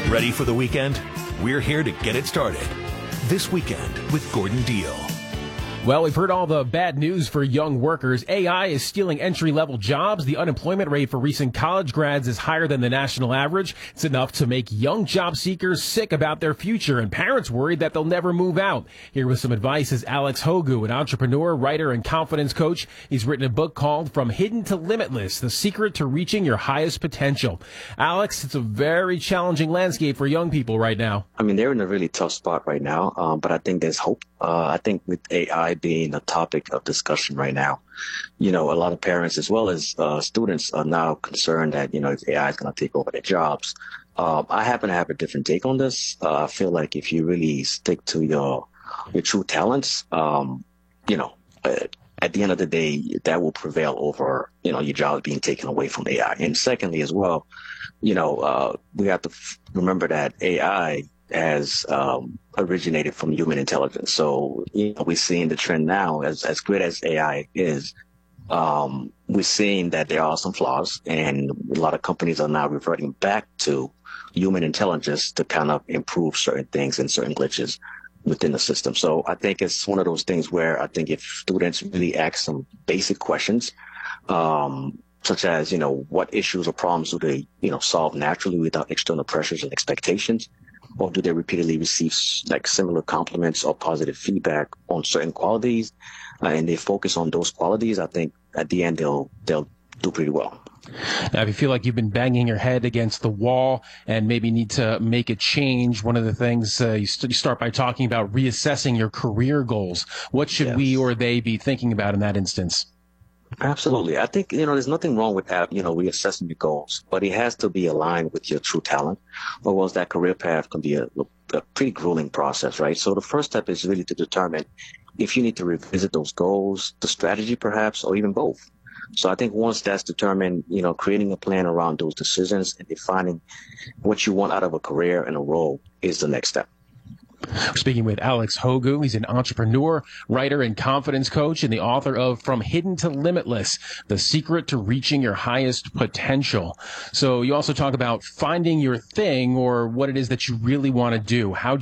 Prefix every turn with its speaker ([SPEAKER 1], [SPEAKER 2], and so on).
[SPEAKER 1] Ready for the weekend? We're here to get it started. This Weekend with Gordon Deal.
[SPEAKER 2] Well, we've heard all the bad news for young workers. AI is stealing entry-level jobs. The unemployment rate for recent college grads is higher than the national average. It's enough to make young job seekers sick about their future, and parents worried that they'll never move out. Here with some advice is Alex Hogu, an entrepreneur, writer, and confidence coach. He's written a book called From Hidden to Limitless, The Secret to Reaching Your Highest Potential. Alex, it's a very challenging landscape for young people right now.
[SPEAKER 3] I mean, they're in a really tough spot right now, but I think there's hope. I think with AI being a topic of discussion right now, a lot of parents as well as students are now concerned that, if AI is going to take over their jobs. I happen to have a different take on this. I feel like if you really stick to your true talents, at the end of the day, that will prevail over, your job being taken away from AI. And secondly, as well, we have to remember that AI has originated from human intelligence. So, we're seeing the trend now, as great as AI is, we're seeing that there are some flaws, and a lot of companies are now reverting back to human intelligence to kind of improve certain things and certain glitches within the system. So I think it's one of those things where I think if students really ask some basic questions, such as, what issues or problems do they, solve naturally without external pressures and expectations? Or do they repeatedly receive similar compliments or positive feedback on certain qualities, and they focus on those qualities? I think at the end they'll do pretty well.
[SPEAKER 2] Now, if you feel like you've been banging your head against the wall and maybe need to make a change, one of the things you start by talking about reassessing your career goals. What should we or they be thinking about in that instance?
[SPEAKER 3] Absolutely. I think, there's nothing wrong with that, reassessing your goals, but it has to be aligned with your true talent, or else that career path can be a pretty grueling process, right? So the first step is really to determine if you need to revisit those goals, the strategy perhaps, or even both. So I think once that's determined, creating a plan around those decisions and defining what you want out of a career and a role is the next step.
[SPEAKER 2] We're speaking with Alex Hogu. He's an entrepreneur, writer, and confidence coach, and the author of From Hidden to Limitless, The Secret to Reaching Your Highest Potential. So you also talk about finding your thing, or what it is that you really want to do. How